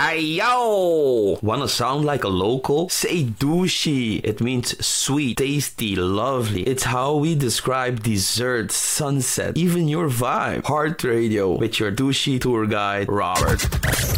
Ayo! Wanna sound like a local? Say douchey. It means sweet, tasty, lovely. It's how we describe dessert, sunset, even your vibe. Heart Radio with your douchey tour guide, Robert.